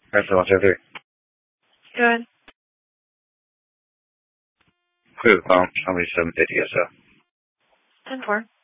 How's it going, Jeffrey? Good. Who's the phone? How many 750 or so? 10-4.